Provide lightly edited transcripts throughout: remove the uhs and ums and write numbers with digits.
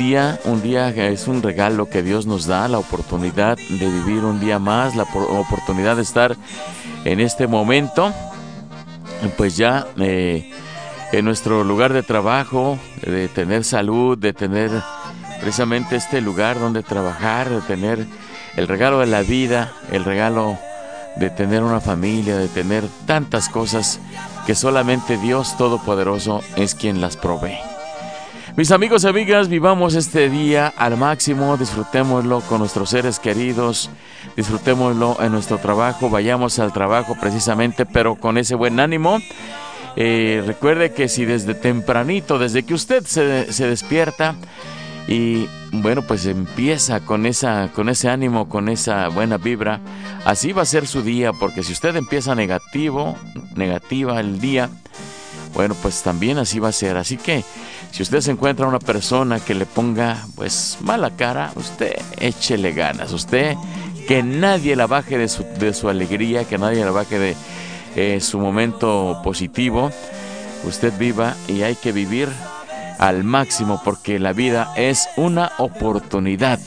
un día que es un regalo que Dios nos da, la oportunidad de vivir un día más, la oportunidad de estar en este momento, pues ya en nuestro lugar de trabajo, de tener salud, de tener precisamente este lugar donde trabajar, de tener el regalo de la vida, el regalo de tener una familia, de tener tantas cosas que solamente Dios Todopoderoso es quien las provee. Mis amigos y amigas, vivamos este día al máximo, disfrutémoslo con nuestros seres queridos, disfrutémoslo en nuestro trabajo, vayamos al trabajo precisamente, pero con ese buen ánimo. Recuerde que si desde tempranito, desde que usted se despierta y bueno, pues empieza con ese ánimo, con esa buena vibra, así va a ser su día, porque si usted empieza negativa el día, bueno, pues también así va a ser. Así que si usted se encuentra una persona que le ponga pues mala cara, usted échele ganas, usted que nadie la baje de su alegría, que nadie la baje de su momento positivo. Usted viva, y hay que vivir al máximo, porque la vida es una oportunidad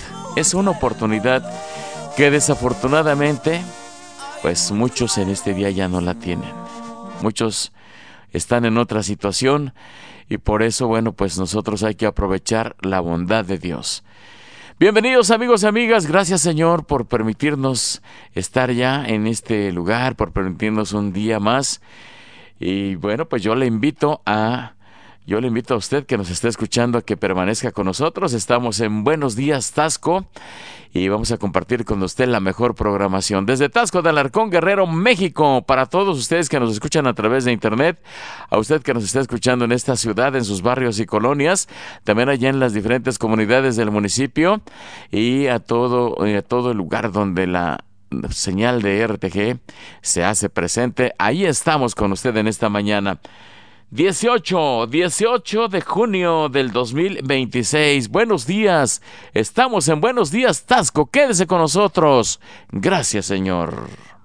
que desafortunadamente pues muchos en este día ya no la tienen. Muchos están en otra situación y por eso, bueno, pues nosotros hay que aprovechar la bondad de Dios. Bienvenidos amigos y amigas, gracias Señor por permitirnos estar ya en este lugar, por permitirnos un día más. Y bueno, pues yo le invito a usted que nos está escuchando a que permanezca con nosotros. Estamos en Buenos Días Taxco y vamos a compartir con usted la mejor programación desde Taxco de Alarcón, Guerrero, México. Para todos ustedes que nos escuchan a través de internet, a usted que nos está escuchando en esta ciudad, en sus barrios y colonias, también allá en las diferentes comunidades del municipio y a todo el lugar donde la señal de RTG se hace presente. Ahí estamos con usted en esta mañana. 18 de junio del 2026. Buenos días. Estamos en Buenos Días Taxco. Quédese con nosotros. Gracias, Señor.